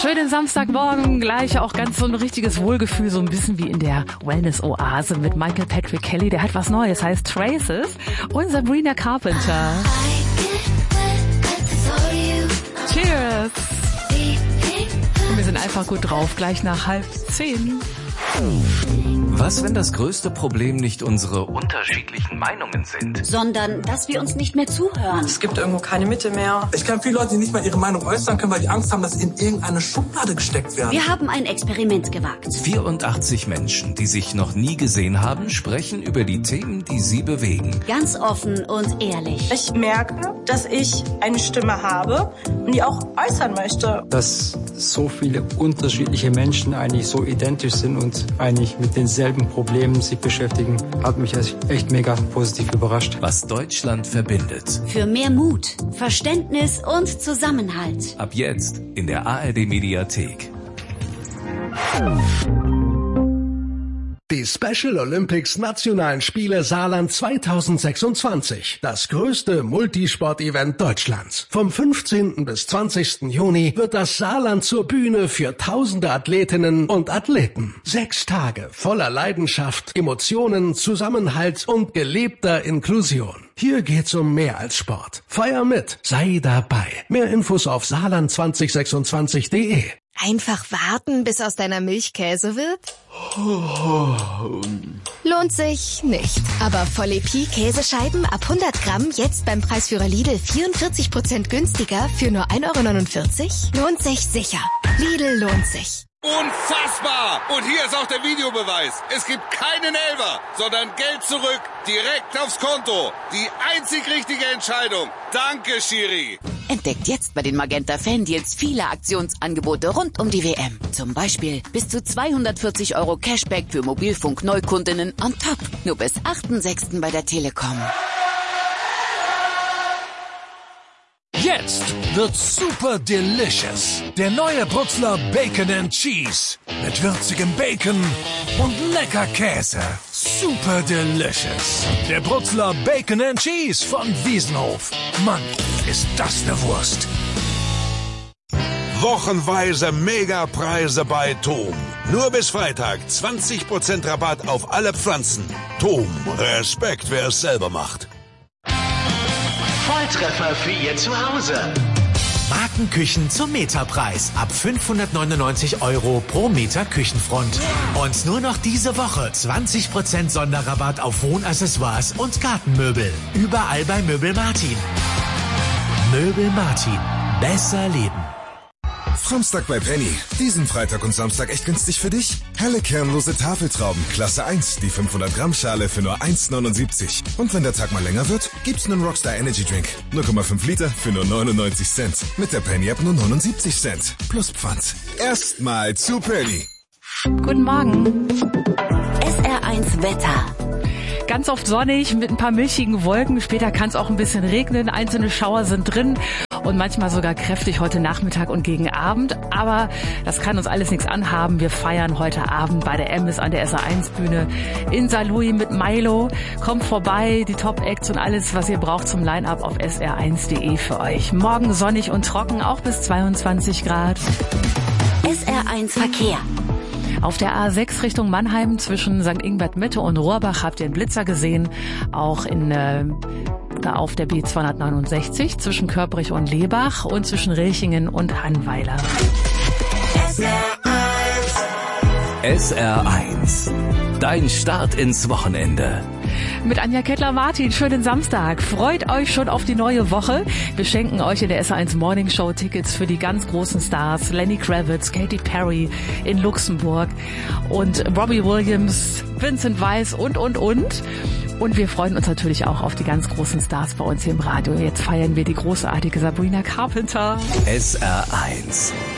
Schönen Samstagmorgen, gleich auch ganz so ein richtiges Wohlgefühl, so ein bisschen wie in der Wellness-Oase mit Michael Patrick Kelly. Der hat was Neues, heißt Traces, und Sabrina Carpenter. Cheers! Und wir sind einfach gut drauf, gleich nach 9:30. Was, wenn das größte Problem nicht unsere unterschiedlichen Meinungen sind, sondern dass wir uns nicht mehr zuhören? Es gibt irgendwo keine Mitte mehr. Ich kenne viele Leute, die nicht mal ihre Meinung äußern können, weil die Angst haben, dass sie in irgendeine Schublade gesteckt werden. Wir haben ein Experiment gewagt. 84 Menschen, die sich noch nie gesehen haben, sprechen über die Themen, die sie bewegen. Ganz offen und ehrlich. Ich merke, dass ich eine Stimme habe und die auch äußern möchte. Dass so viele unterschiedliche Menschen eigentlich so identisch sind und eigentlich mit denselben Problemen sich beschäftigen, hat mich echt mega positiv überrascht. Was Deutschland verbindet. Für mehr Mut, Verständnis und Zusammenhalt. Ab jetzt in der ARD-Mediathek. Die Special Olympics Nationalen Spiele Saarland 2026. Das größte Multisport-Event Deutschlands. Vom 15. bis 20. Juni wird das Saarland zur Bühne für tausende Athletinnen und Athleten. 6 Tage voller Leidenschaft, Emotionen, Zusammenhalt und gelebter Inklusion. Hier geht's um mehr als Sport. Feier mit, sei dabei. Mehr Infos auf saarland2026.de. Einfach warten, bis aus deiner Milch Käse wird? Lohnt sich nicht. Aber Voll-EP Käsescheiben ab 100 Gramm jetzt beim Preisführer Lidl 44% günstiger für nur 1,49 €? Lohnt sich sicher. Lidl lohnt sich. Unfassbar! Und hier ist auch der Videobeweis. Es gibt keinen Elfer, sondern Geld zurück, direkt aufs Konto. Die einzig richtige Entscheidung. Danke, Schiri. Entdeckt jetzt bei den Magenta Fan-Deals viele Aktionsangebote rund um die WM. Zum Beispiel bis zu 240 € Cashback für Mobilfunk-Neukundinnen on top. Nur bis 8.6. bei der Telekom. Jetzt wird's super delicious. Der neue Brutzler Bacon and Cheese. Mit würzigem Bacon und lecker Käse. Super delicious. Der Brutzler Bacon and Cheese von Wiesenhof. Mann, ist das eine Wurst. Wochenweise Megapreise bei TOM. Nur bis Freitag 20% Rabatt auf alle Pflanzen. TOM, Respekt, wer es selber macht. Volltreffer für Ihr Zuhause. Markenküchen zum Meterpreis. Ab 599 € pro Meter Küchenfront. Und nur noch diese Woche 20% Sonderrabatt auf Wohnaccessoires und Gartenmöbel. Überall bei Möbel Martin. Möbel Martin. Besser leben. Samstag bei Penny. Diesen Freitag und Samstag echt günstig für dich. Helle kernlose Tafeltrauben, Klasse 1, die 500 Gramm Schale für nur 1,79. Und wenn der Tag mal länger wird, gibt's einen Rockstar Energy Drink. 0,5 Liter für nur 99 Cent. Mit der Penny App nur 79 Cent. Plus Pfand. Erstmal zu Penny. Guten Morgen. SR1 Wetter. Ganz oft sonnig mit ein paar milchigen Wolken. Später kann es auch ein bisschen regnen. Einzelne Schauer sind drin und manchmal sogar kräftig heute Nachmittag und gegen Abend. Aber das kann uns alles nichts anhaben. Wir feiern heute Abend bei der Emmis an der SR1-Bühne in Saarlouis mit Milo. Kommt vorbei, die Top-Acts und alles, was ihr braucht zum Line-Up auf sr1.de für euch. Morgen sonnig und trocken, auch bis 22 Grad. SR1 Verkehr. Auf der A6 Richtung Mannheim zwischen St. Ingbert Mitte und Rohrbach habt ihr einen Blitzer gesehen. Auch auf der B269 zwischen Körbrich und Lebach und zwischen Relchingen und Hannweiler. SR1. Dein Start ins Wochenende. Mit Anja Kettler-Martin, schönen Samstag. Freut euch schon auf die neue Woche. Wir schenken euch in der SR1 Morning Show Tickets für die ganz großen Stars. Lenny Kravitz, Katy Perry in Luxemburg und Robbie Williams, Vincent Weiss und. Und wir freuen uns natürlich auch auf die ganz großen Stars bei uns hier im Radio. Jetzt feiern wir die großartige Sabrina Carpenter. SR1.